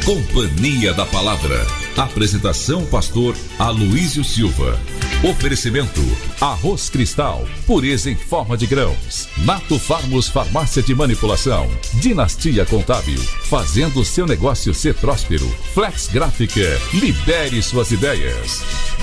Companhia da Palavra. Apresentação pastor Aloísio Silva. Oferecimento: Arroz Cristal, pureza em forma de grãos. Nato Farmos Farmácia de Manipulação. Dinastia Contábil, fazendo seu negócio ser próspero. Flex Gráfica, libere suas ideias.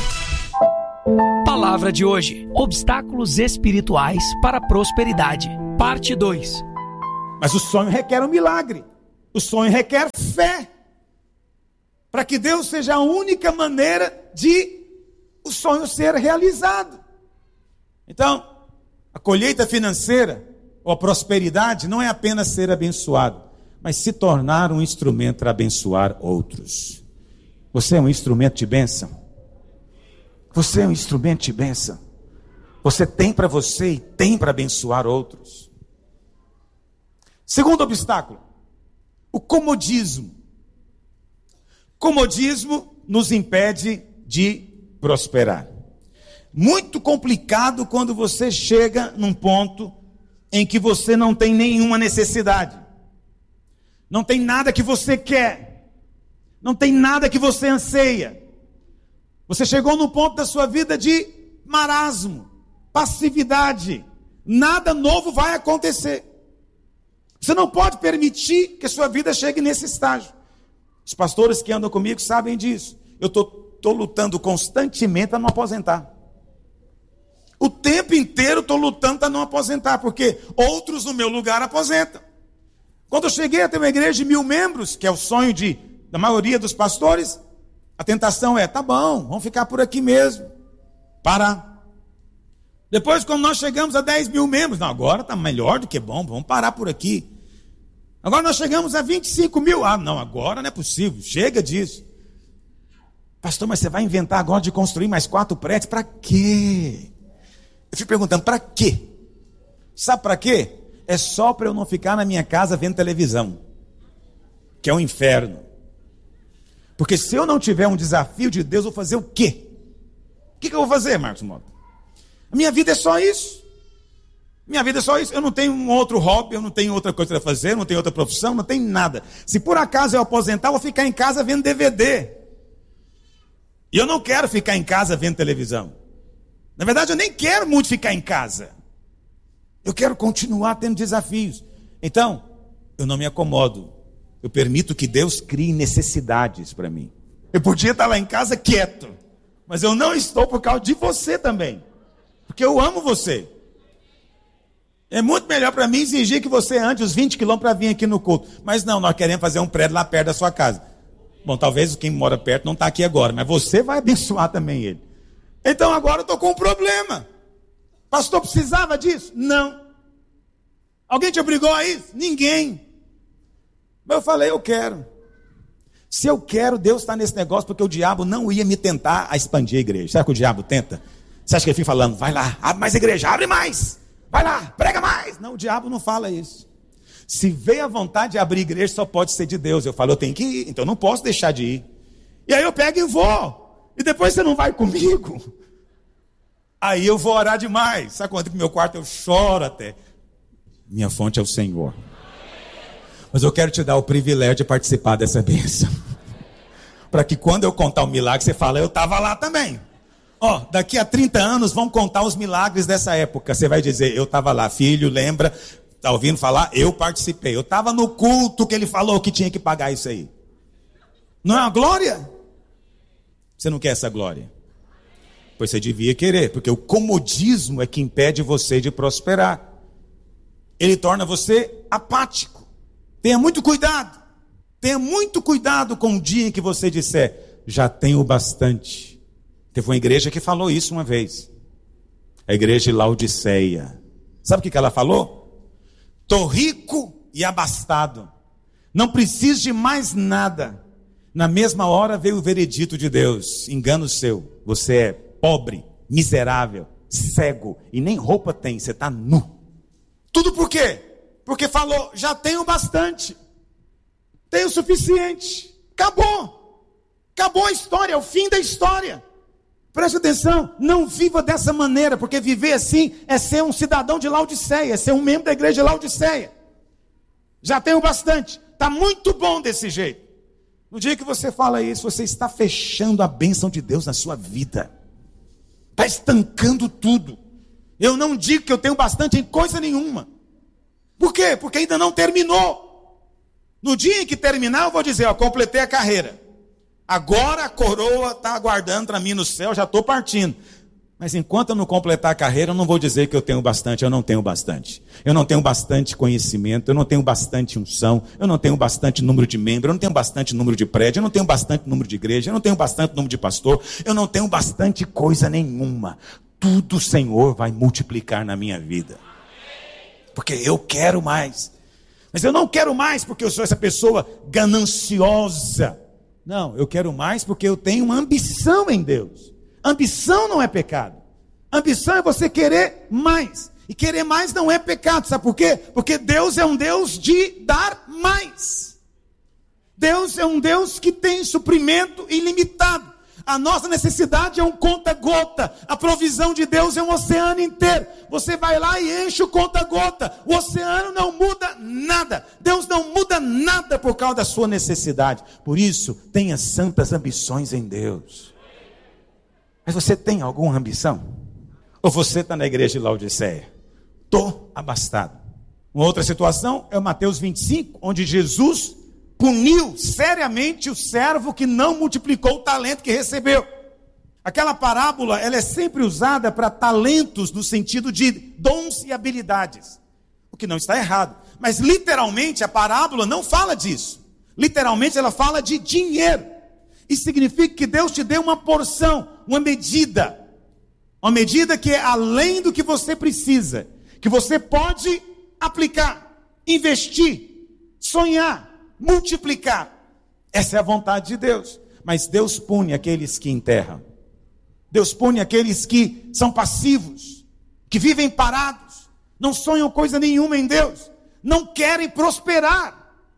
Palavra de hoje: obstáculos espirituais para a prosperidade. Parte 2. Mas o sonho requer um milagre. O sonho requer fé. Para que Deus seja a única maneira de o sonho ser realizado. Então, a colheita financeira ou a prosperidade não é apenas ser abençoado, mas se tornar um instrumento para abençoar outros. Você é um instrumento de bênção. Você é um instrumento de bênção. Você tem para você e tem para abençoar outros. Segundo obstáculo, o comodismo. Comodismo nos impede de prosperar. Muito complicado quando você chega num ponto em que você não tem nenhuma necessidade. Não tem nada que você quer. Não tem nada que você anseia. Você chegou num ponto da sua vida de marasmo, passividade. Nada novo vai acontecer. Você não pode permitir que a sua vida chegue nesse estágio. Os pastores que andam comigo sabem disso. Eu estou lutando constantemente para não aposentar. O tempo inteiro estou lutando para não aposentar, porque outros no meu lugar aposentam. Quando eu cheguei a ter uma igreja de 1000 membros, que é o sonho da maioria dos pastores, a tentação é: tá bom, vamos ficar por aqui mesmo. Parar. Depois, quando nós chegamos a 10.000 membros, não, agora está melhor do que bom, vamos parar por aqui. Agora nós chegamos a 25.000. Ah, não, agora não é possível, chega disso. Pastor, mas você vai inventar agora de construir mais 4 prédios? Para quê? Eu fico perguntando, para quê? Sabe para quê? É só para eu não ficar na minha casa vendo televisão, que é um inferno. Porque se eu não tiver um desafio de Deus, eu vou fazer o quê? O que eu vou fazer, Marcos Mota? A minha vida é só isso. Minha vida é só isso. Eu não tenho um outro hobby, eu não tenho outra coisa para fazer, não tenho outra profissão, não tenho nada. Se por acaso eu aposentar, eu vou ficar em casa vendo DVD. E eu não quero ficar em casa vendo televisão. Na verdade, eu nem quero muito ficar em casa. Eu quero continuar tendo desafios. Então, eu não me acomodo. Eu permito que Deus crie necessidades para mim. Eu podia estar lá em casa quieto, mas eu não estou por causa de você também. Porque eu amo você. É muito melhor para mim exigir que você ande os 20 quilômetros para vir aqui no culto. Mas não, nós queremos fazer um prédio lá perto da sua casa. Bom, talvez quem mora perto não está aqui agora, mas você vai abençoar também ele. Então agora eu estou com um problema. Pastor, precisava disso? Não. Alguém te obrigou a isso? Ninguém. Mas eu falei, eu quero. Se eu quero, Deus está nesse negócio, porque o diabo não ia me tentar a expandir a igreja. Sabe que o diabo tenta? Você acha que ele fica falando, vai lá, abre mais igreja, abre mais. Vai lá, prega mais. Não, o diabo não fala isso. Se veio a vontade de abrir igreja, só pode ser de Deus. Eu falo, eu tenho que ir, então eu não posso deixar de ir. E aí eu pego e vou. E depois você não vai comigo. Aí eu vou orar demais. Sabe quando no meu quarto eu choro até? Minha fonte é o Senhor. Mas eu quero te dar o privilégio de participar dessa bênção. Para que quando eu contar o milagre, você fala, eu estava lá também. Daqui a 30 anos vão contar os milagres dessa época. Você vai dizer, eu estava lá, filho, lembra? Está ouvindo falar? Eu participei. Eu estava no culto que ele falou que tinha que pagar isso aí. Não é uma glória? Você não quer essa glória? Pois você devia querer, porque o comodismo é que impede você de prosperar. Ele torna você apático. Tenha muito cuidado. Tenha muito cuidado com o dia em que você disser, já tenho bastante. Teve uma igreja que falou isso uma vez. A igreja de Laodiceia. Sabe o que ela falou? Estou rico e abastado. Não preciso de mais nada. Na mesma hora veio o veredito de Deus. Engano seu. Você é pobre, miserável, cego e nem roupa tem. Você está nu. Tudo por quê? Porque falou, já tenho bastante. Tenho o suficiente. Acabou. Acabou a história, é o fim da história. Preste atenção, não viva dessa maneira, porque viver assim é ser um cidadão de Laodiceia, é ser um membro da igreja de Laodiceia. Já tenho bastante, está muito bom desse jeito. No dia que você fala isso, você está fechando a bênção de Deus na sua vida. Está estancando tudo. Eu não digo que eu tenho bastante em coisa nenhuma. Por quê? Porque ainda não terminou. No dia em que terminar, eu vou dizer, ó, completei a carreira. Agora a coroa está aguardando para mim no céu, já estou partindo. Mas enquanto eu não completar a carreira, eu não vou dizer que eu tenho bastante, eu não tenho bastante. Eu não tenho bastante conhecimento, eu não tenho bastante unção, eu não tenho bastante número de membros, eu não tenho bastante número de prédio, eu não tenho bastante número de igreja, eu não tenho bastante número de pastor, eu não tenho bastante coisa nenhuma. Tudo o Senhor vai multiplicar na minha vida. Porque eu quero mais. Mas eu não quero mais porque eu sou essa pessoa gananciosa. Não, eu quero mais porque eu tenho uma ambição em Deus. Ambição não é pecado. Ambição é você querer mais. E querer mais não é pecado. Sabe por quê? Porque Deus é um Deus de dar mais. Deus é um Deus que tem suprimento ilimitado. A nossa necessidade é um conta-gota. A provisão de Deus é um oceano inteiro. Você vai lá e enche o conta-gota. O oceano não muda nada. Deus não muda nada por causa da sua necessidade. Por isso, tenha santas ambições em Deus. Mas você tem alguma ambição? Ou você está na igreja de Laodiceia? Estou abastado. Uma outra situação é o Mateus 25, onde Jesus puniu seriamente o servo que não multiplicou o talento que recebeu. Aquela parábola, ela é sempre usada para talentos no sentido de dons e habilidades. O que não está errado. Mas literalmente a parábola não fala disso. Literalmente ela fala de dinheiro. Isso significa que Deus te deu uma porção, uma medida. Uma medida que é além do que você precisa. Que você pode aplicar, investir, sonhar, multiplicar. Essa é a vontade de Deus. Mas Deus pune aqueles que enterram. Deus pune aqueles que são passivos, que vivem parados, não sonham coisa nenhuma em Deus, não querem prosperar.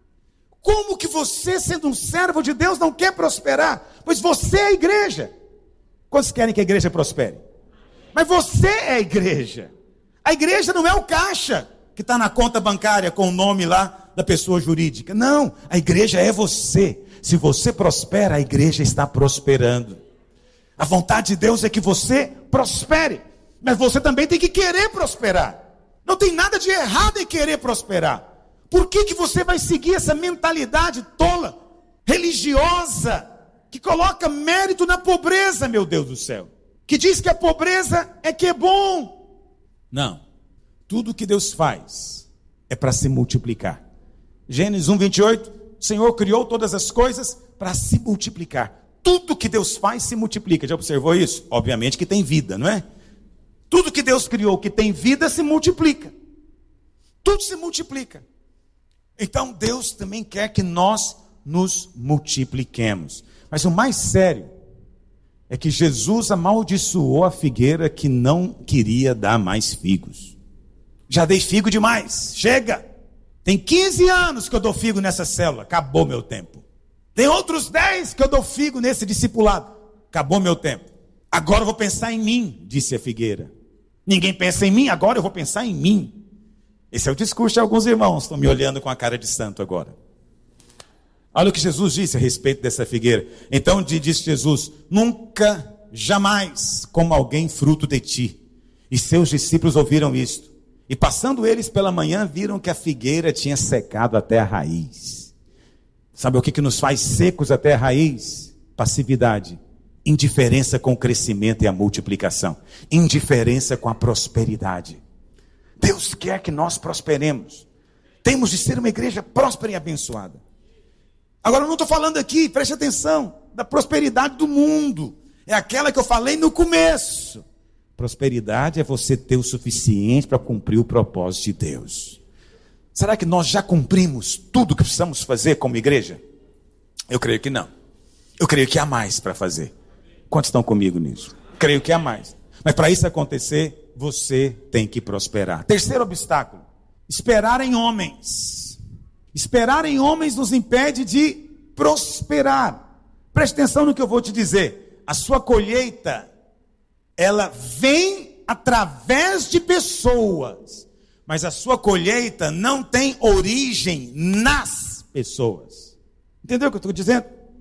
Como que você, sendo um servo de Deus, não quer prosperar? Pois você é a igreja. Quantos querem que a igreja prospere? Mas você é a igreja. A igreja não é o caixa que está na conta bancária com o nome lá da pessoa jurídica. Não, a igreja é você. Se você prospera, a igreja está prosperando. A vontade de Deus é que você prospere. Mas você também tem que querer prosperar. Não tem nada de errado em querer prosperar. Por que você vai seguir essa mentalidade tola, religiosa, que coloca mérito na pobreza, meu Deus do céu? Que diz que a pobreza é que é bom. Não. Tudo que Deus faz é para se multiplicar. Gênesis 1:28, o Senhor criou todas as coisas para se multiplicar. Tudo que Deus faz se multiplica. Já observou isso? Obviamente que tem vida, não é? Tudo que Deus criou que tem vida se multiplica. Tudo se multiplica. Então Deus também quer que nós nos multipliquemos. Mas o mais sério é que Jesus amaldiçoou a figueira que não queria dar mais figos. Já dei figo demais, chega. Tem 15 anos que eu dou figo nessa célula, acabou meu tempo. Tem outros 10 que eu dou figo nesse discipulado, acabou meu tempo. Agora eu vou pensar em mim, disse a figueira. Ninguém pensa em mim, agora eu vou pensar em mim. Esse é o discurso de alguns irmãos, estão me olhando com a cara de santo agora. Olha o que Jesus disse a respeito dessa figueira. Então disse Jesus: nunca, jamais coma alguém fruto de ti. E seus discípulos ouviram isto. E passando eles pela manhã, viram que a figueira tinha secado até a raiz. Sabe o que nos faz secos até a raiz? Passividade. Indiferença com o crescimento e a multiplicação. Indiferença com a prosperidade. Deus quer que nós prosperemos. Temos de ser uma igreja próspera e abençoada. Agora eu não estou falando aqui, preste atenção, da prosperidade do mundo. É aquela que eu falei no começo. Prosperidade é você ter o suficiente para cumprir o propósito de Deus. Será que nós já cumprimos tudo o que precisamos fazer como igreja? Eu creio que não. Eu creio que há mais para fazer. Quantos estão comigo nisso? Creio que há mais. Mas para isso acontecer, você tem que prosperar. Terceiro obstáculo: esperar em homens. Esperar em homens nos impede de prosperar. Preste atenção no que eu vou te dizer. A sua colheita, ela vem através de pessoas, mas a sua colheita não tem origem nas pessoas. Entendeu o que eu estou dizendo?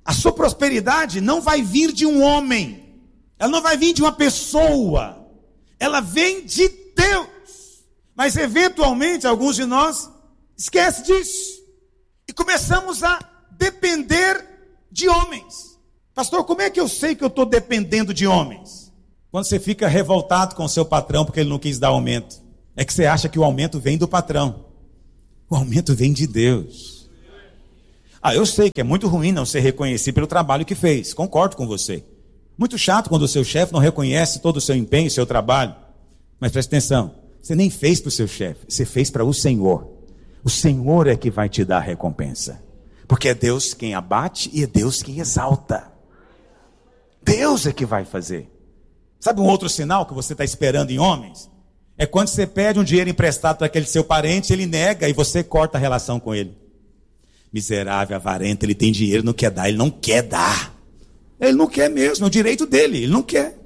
A sua prosperidade não vai vir de um homem, ela não vai vir de uma pessoa, ela vem de Deus. Mas eventualmente alguns de nós esquecem disso e começamos a depender de homens. Pastor, como é que eu sei que eu estou dependendo de homens? Quando você fica revoltado com o seu patrão porque ele não quis dar aumento, é que você acha que o aumento vem do patrão. O aumento vem de Deus. Eu sei que é muito ruim não ser reconhecido pelo trabalho que fez, concordo com você. Muito chato quando o seu chefe não reconhece todo o seu empenho, o seu trabalho. Mas preste atenção, você nem fez para o seu chefe, você fez para o Senhor. O Senhor é que vai te dar a recompensa. Porque é Deus quem abate e é Deus quem exalta. Deus é que vai fazer. Sabe um outro sinal que você está esperando em homens? É quando você pede um dinheiro emprestado para aquele seu parente, ele nega e você corta a relação com ele. Miserável, avarento, ele tem dinheiro, não quer dar, ele não quer dar. Ele não quer mesmo, é o direito dele, ele não quer.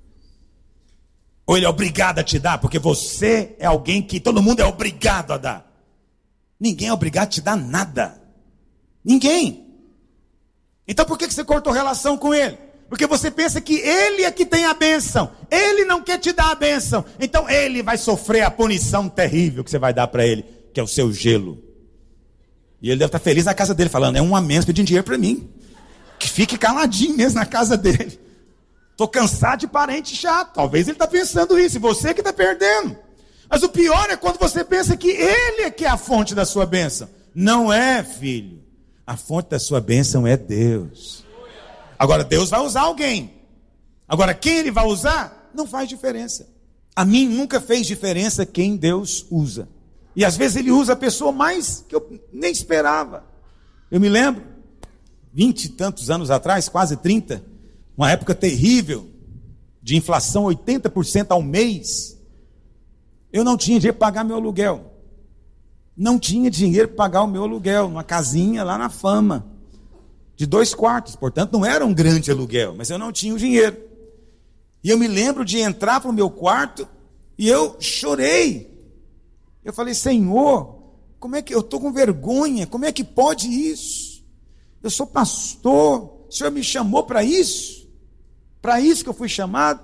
Ou ele é obrigado a te dar, porque você é alguém que todo mundo é obrigado a dar. Ninguém é obrigado a te dar nada. Ninguém. Então por que você cortou relação com ele? Porque você pensa que ele é que tem a bênção. Ele não quer te dar a bênção. Então ele vai sofrer a punição terrível que você vai dar para ele, que é o seu gelo. E ele deve estar feliz na casa dele, falando, é um amém, pedindo dinheiro para mim. Que fique caladinho mesmo na casa dele. Estou cansado de parente chato. Talvez ele está pensando isso, e você que está perdendo. Mas o pior é quando você pensa que ele é que é a fonte da sua bênção. Não é, filho. A fonte da sua bênção é Deus. Agora, Deus vai usar alguém. Agora, quem ele vai usar, não faz diferença. A mim nunca fez diferença quem Deus usa. E às vezes ele usa a pessoa mais que eu nem esperava. Eu me lembro, 20 e tantos anos atrás, quase 30, uma época terrível, de inflação 80% ao mês. Eu não tinha dinheiro para pagar meu aluguel. Não tinha dinheiro para pagar o meu aluguel, numa casinha lá na Fama, de 2 quartos, portanto não era um grande aluguel, mas eu não tinha o dinheiro. E eu me lembro de entrar para o meu quarto e eu chorei. Eu falei, Senhor, como é que eu estou com vergonha? Como é que pode isso? Eu sou pastor, o Senhor me chamou para isso? Para isso que eu fui chamado?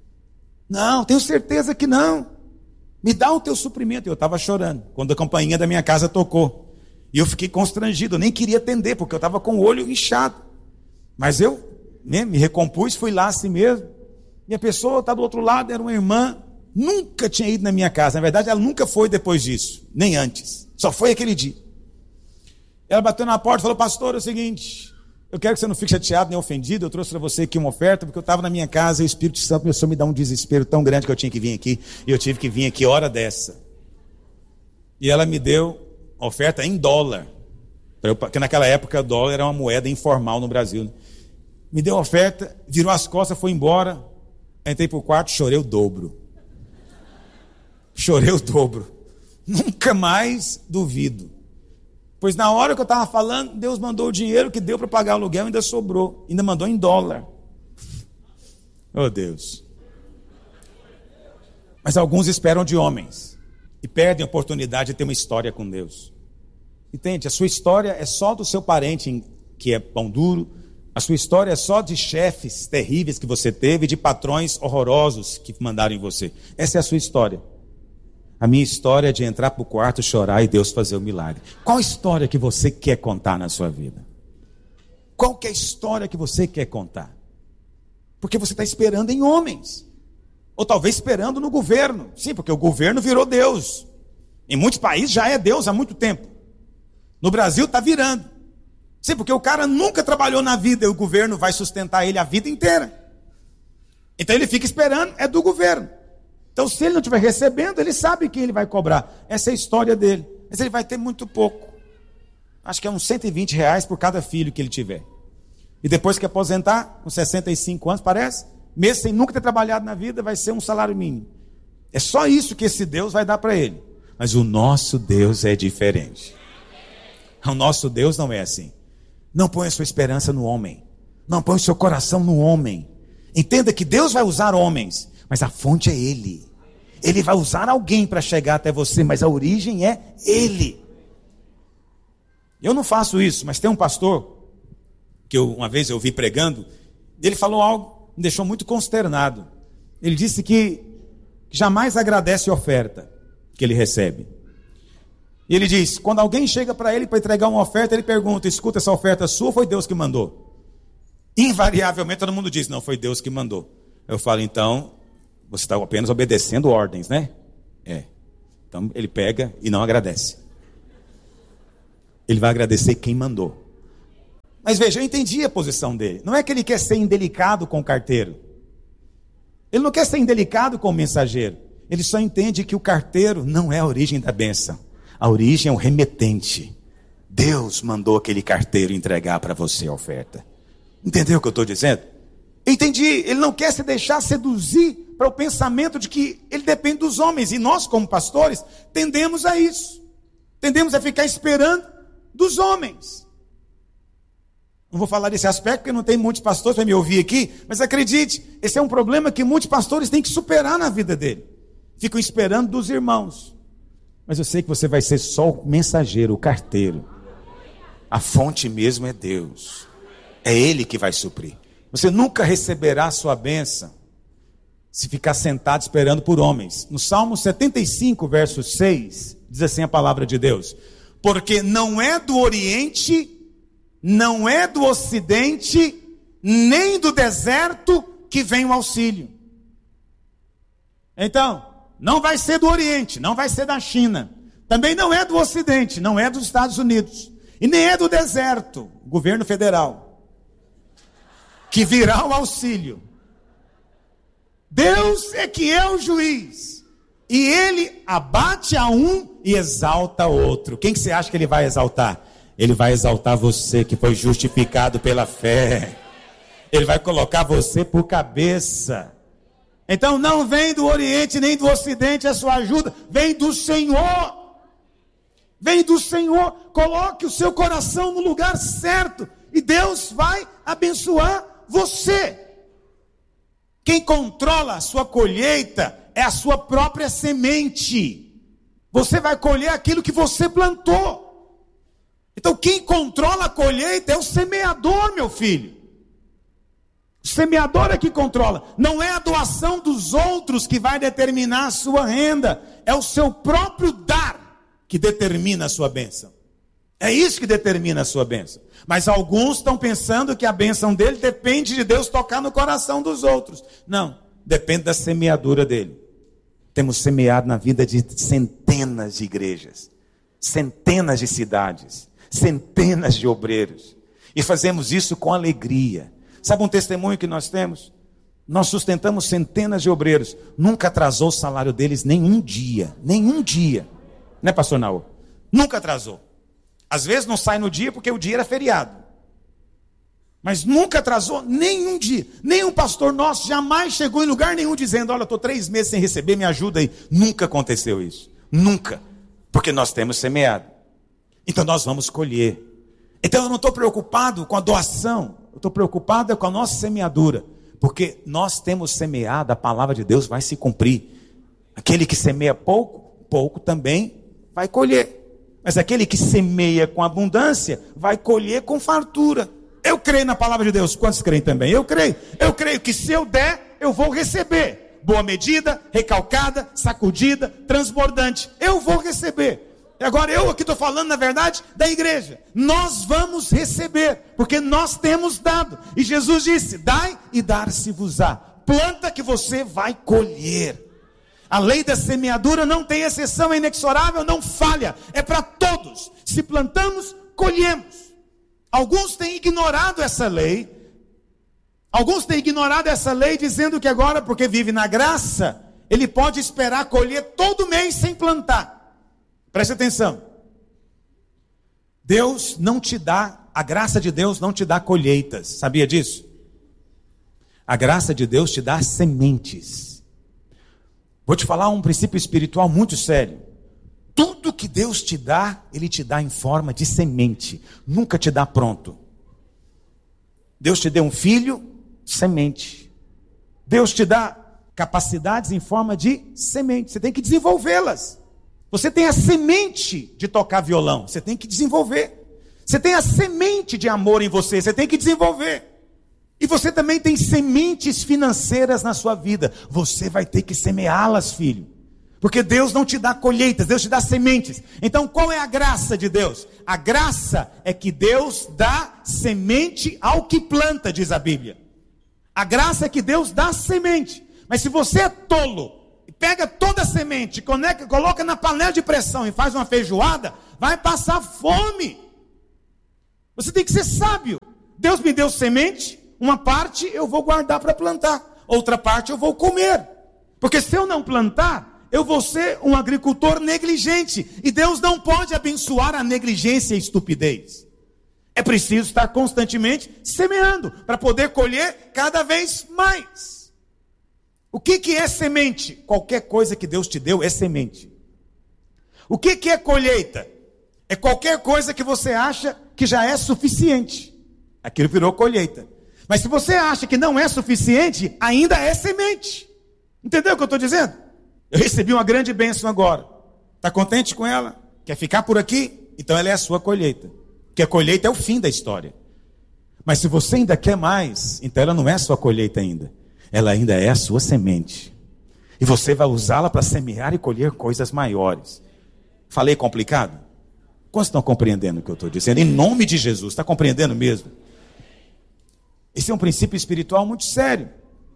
Não, tenho certeza que não. Me dá o teu suprimento. Eu estava chorando quando a campainha da minha casa tocou. E eu fiquei constrangido, eu nem queria atender, porque eu estava com o olho inchado. Mas eu me recompus, fui lá assim mesmo. E a pessoa está do outro lado, era uma irmã, nunca tinha ido na minha casa. Na verdade, ela nunca foi depois disso, nem antes. Só foi aquele dia. Ela bateu na porta e falou, pastor, é o seguinte, eu quero que você não fique chateado nem ofendido, eu trouxe para você aqui uma oferta, porque eu estava na minha casa e o Espírito Santo começou a me dar um desespero tão grande que eu tinha que vir aqui, e eu tive que vir aqui hora dessa. E ela me deu a oferta em dólar, porque naquela época o dólar era uma moeda informal no Brasil. Me deu a oferta, virou as costas, foi embora, entrei para o quarto, chorei o dobro. Chorei o dobro. Nunca mais duvido. Pois na hora que eu estava falando, Deus mandou o dinheiro que deu para pagar o aluguel, ainda sobrou. Ainda mandou em dólar. Oh Deus. Mas alguns esperam de homens. E perdem a oportunidade de ter uma história com Deus. Entende? A sua história é só do seu parente que é pão duro. A sua história é só de chefes terríveis que você teve, de patrões horrorosos que mandaram em você. Essa é a sua história. A minha história é de entrar para o quarto, chorar e Deus fazer o milagre. Qual história que você quer contar na sua vida? Qual que é a história que você quer contar? Porque você está esperando em homens. Ou talvez esperando no governo. Sim, porque o governo virou Deus. Em muitos países já é Deus há muito tempo. No Brasil está virando. Sim, porque o cara nunca trabalhou na vida e o governo vai sustentar ele a vida inteira. Então ele fica esperando, é do governo. Então, se ele não estiver recebendo, ele sabe quem ele vai cobrar. Essa é a história dele. Mas ele vai ter muito pouco. Acho que é uns R$120 por cada filho que ele tiver. E depois que aposentar, com 65 anos, parece, mesmo sem nunca ter trabalhado na vida, vai ser um salário mínimo. É só isso que esse Deus vai dar para ele. Mas o nosso Deus é diferente. O nosso Deus não é assim. Não ponha sua esperança no homem. Não ponha seu coração no homem. Entenda que Deus vai usar homens, mas a fonte é Ele. Ele vai usar alguém para chegar até você, mas a origem é Ele. Eu não faço isso, mas tem um pastor que uma vez eu vi pregando, ele falou algo que me deixou muito consternado. Ele disse que jamais agradece a oferta que ele recebe. E ele diz, quando alguém chega para ele para entregar uma oferta, ele pergunta, escuta, essa oferta sua ou foi Deus que mandou? Invariavelmente todo mundo diz, não, foi Deus que mandou. Eu falo, então, você está apenas obedecendo ordens, né? Então ele pega e não agradece. Ele vai agradecer quem mandou. Mas veja, eu entendi a posição dele. Não é que ele quer ser indelicado com o carteiro. Ele não quer ser indelicado com o mensageiro. Ele só entende que o carteiro não é a origem da bênção. A origem é o remetente. Deus mandou aquele carteiro entregar para você a oferta. Entendeu o que eu estou dizendo? Eu entendi. Ele não quer se deixar seduzir para o pensamento de que ele depende dos homens. E nós, como pastores, tendemos a isso. Tendemos a ficar esperando dos homens. Não vou falar desse aspecto porque não tem muitos pastores para me ouvir aqui. Mas acredite, esse é um problema que muitos pastores têm que superar na vida dele. Ficam esperando dos irmãos. Mas eu sei que você vai ser só o mensageiro, o carteiro. A fonte mesmo é Deus. É Ele que vai suprir. Você nunca receberá a sua bênção se ficar sentado esperando por homens. No Salmo 75, verso 6, diz assim a palavra de Deus. Porque não é do Oriente, não é do Ocidente, nem do deserto que vem o auxílio. Então, não vai ser do Oriente, não vai ser da China. Também não é do Ocidente, não é dos Estados Unidos. E nem é do deserto, governo federal, que virá o auxílio. Deus é que é o juiz. E Ele abate a um e exalta outro. Quem que você acha que Ele vai exaltar? Ele vai exaltar você que foi justificado pela fé. Ele vai colocar você por cabeça. Então não vem do Oriente nem do Ocidente a sua ajuda. Vem do Senhor. Vem do Senhor. Coloque o seu coração no lugar certo. E Deus vai abençoar você. Quem controla a sua colheita é a sua própria semente. Você vai colher aquilo que você plantou. Então quem controla a colheita é o semeador, meu filho. O semeador é que controla. Não é a doação dos outros que vai determinar a sua renda. É o seu próprio dar que determina a sua bênção. É isso que determina a sua bênção. Mas alguns estão pensando que a bênção dele depende de Deus tocar no coração dos outros. Não, depende da semeadura dele. Temos semeado na vida de centenas de igrejas, centenas de cidades, centenas de obreiros. E fazemos isso com alegria. Sabe um testemunho que nós temos? Nós sustentamos centenas de obreiros. Nunca atrasou o salário deles nenhum dia. Nenhum dia. Né, pastor Naô? Nunca atrasou. Às vezes não sai no dia porque o dia era feriado. Mas nunca atrasou nenhum dia. Nenhum pastor nosso jamais chegou em lugar nenhum dizendo, olha, estou 3 meses sem receber, me ajuda aí. Nunca aconteceu isso. Nunca. Porque nós temos semeado. Então nós vamos colher. Então eu não estou preocupado com a doação. Eu estou preocupado com a nossa semeadura. Porque nós temos semeado, a palavra de Deus vai se cumprir. Aquele que semeia pouco, pouco também vai colher. Mas aquele que semeia com abundância, vai colher com fartura. Eu creio na palavra de Deus. Quantos creem também? Eu creio. Eu creio que se eu der, eu vou receber. Boa medida, recalcada, sacudida, transbordante. Eu vou receber. E agora eu aqui estou falando, na verdade, da igreja. Nós vamos receber, porque nós temos dado. E Jesus disse, dai e dar-se-vos-á. Planta que você vai colher. A lei da semeadura não tem exceção, é inexorável, não falha. É para todos. Se plantamos, colhemos. Alguns têm ignorado essa lei. Alguns têm ignorado essa lei, dizendo que agora, porque vive na graça, ele pode esperar colher todo mês sem plantar. Preste atenção. Deus não te dá, a graça de Deus não te dá colheitas. Sabia disso? A graça de Deus te dá sementes. Vou te falar um princípio espiritual muito sério. Tudo que Deus te dá, Ele te dá em forma de semente. Nunca te dá pronto. Deus te deu um filho, semente. Deus te dá capacidades em forma de semente. Você tem que desenvolvê-las. Você tem a semente de tocar violão. Você tem que desenvolver. Você tem a semente de amor em você, você tem que desenvolver. E você também tem sementes financeiras na sua vida. Você vai ter que semeá-las, filho. Porque Deus não te dá colheitas, Deus te dá sementes. Então qual é a graça de Deus? A graça é que Deus dá semente ao que planta, diz a Bíblia. A graça é que Deus dá semente. Mas se você é tolo, e pega toda a semente, coloca na panela de pressão e faz uma feijoada, vai passar fome. Você tem que ser sábio. Deus me deu semente, uma parte eu vou guardar para plantar, outra parte eu vou comer. Porque se eu não plantar, eu vou ser um agricultor negligente. E Deus não pode abençoar a negligência e a estupidez. É preciso estar constantemente semeando, para poder colher cada vez mais. O que é semente? Qualquer coisa que Deus te deu é semente. O que é colheita? É qualquer coisa que você acha que já é suficiente. Aquilo virou colheita. Mas se você acha que não é suficiente, ainda é semente. Entendeu o que eu estou dizendo? Eu recebi uma grande bênção agora. Está contente com ela? Quer ficar por aqui? Então ela é a sua colheita. Porque a colheita é o fim da história. Mas se você ainda quer mais, então ela não é a sua colheita ainda. Ela ainda é a sua semente. E você vai usá-la para semear e colher coisas maiores. Falei complicado? Quantos estão compreendendo o que eu estou dizendo? Em nome de Jesus, está compreendendo mesmo? Esse é um princípio espiritual muito sério.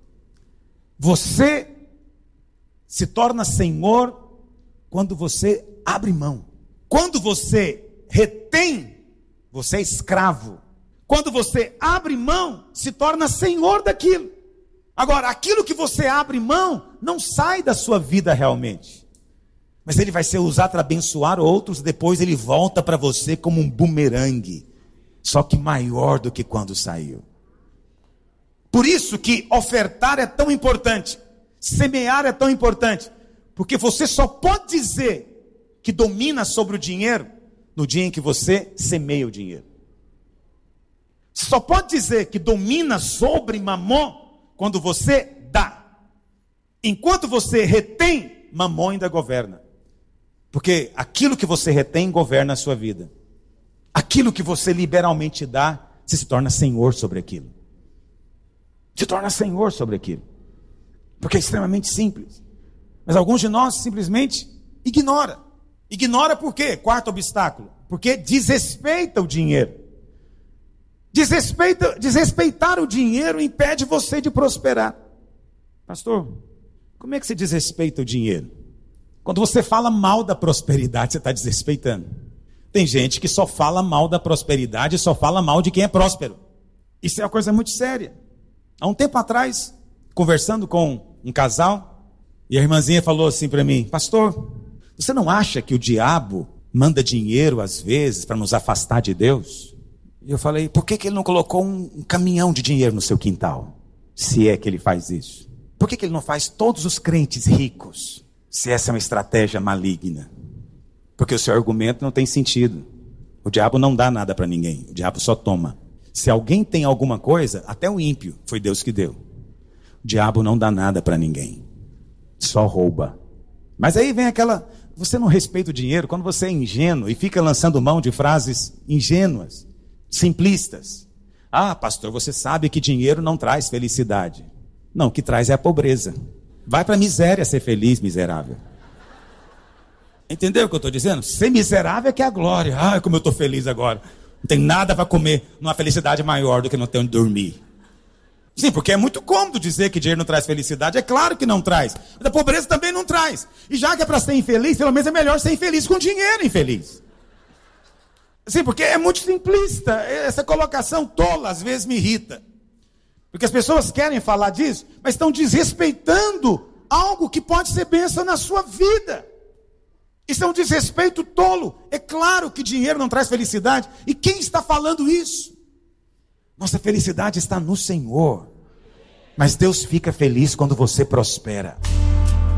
Você se torna senhor quando você abre mão. Quando você retém, você é escravo. Quando você abre mão, se torna senhor daquilo. Agora, aquilo que você abre mão, não sai da sua vida realmente. Mas ele vai ser usado para abençoar outros, depois ele volta para você como um bumerangue. Só que maior do que quando saiu. Por isso que ofertar é tão importante. Semear é tão importante. Porque você só pode dizer que domina sobre o dinheiro no dia em que você semeia o dinheiro. Você só pode dizer que domina sobre mamon quando você dá. Enquanto você retém, mamon ainda governa. Porque aquilo que você retém governa a sua vida. Aquilo que você liberalmente dá, você se torna senhor sobre aquilo. Se torna senhor sobre aquilo. Porque é extremamente simples. Mas alguns de nós simplesmente ignora. Ignora por quê? Quarto obstáculo. Porque desrespeita o dinheiro. Desrespeitar o dinheiro impede você de prosperar. Pastor, como é que você desrespeita o dinheiro? Quando você fala mal da prosperidade, você está desrespeitando. Tem gente que só fala mal da prosperidade e só fala mal de quem é próspero. Isso é uma coisa muito séria. Há um tempo atrás, conversando com um casal, e a irmãzinha falou assim para mim: pastor, você não acha que o diabo manda dinheiro às vezes para nos afastar de Deus? E eu falei: por que ele não colocou um caminhão de dinheiro no seu quintal? Se é que ele faz isso. Por que ele não faz todos os crentes ricos? Se essa é uma estratégia maligna. Porque o seu argumento não tem sentido. O diabo não dá nada para ninguém. O diabo só toma. Se alguém tem alguma coisa, até o ímpio, foi Deus que deu. O diabo não dá nada para ninguém. Só rouba. Mas aí vem aquela... Você não respeita o dinheiro quando você é ingênuo e fica lançando mão de frases ingênuas, simplistas. Ah, pastor, você sabe que dinheiro não traz felicidade. Não, o que traz é a pobreza. Vai para a miséria ser feliz, miserável. Entendeu o que eu estou dizendo? Ser miserável é que é a glória. Ai, como eu estou feliz agora. Não tem nada para comer, numa felicidade maior do que não ter onde dormir. Sim, porque é muito cômodo dizer que dinheiro não traz felicidade. É claro que não traz. Mas a pobreza também não traz. E já que é para ser infeliz, pelo menos é melhor ser infeliz com dinheiro infeliz. Sim, porque é muito simplista. Essa colocação tola às vezes me irrita. Porque as pessoas querem falar disso, mas estão desrespeitando algo que pode ser bênção na sua vida. Isso é um desrespeito tolo. É claro que dinheiro não traz felicidade. E quem está falando isso? Nossa felicidade está no Senhor. Mas Deus fica feliz quando você prospera.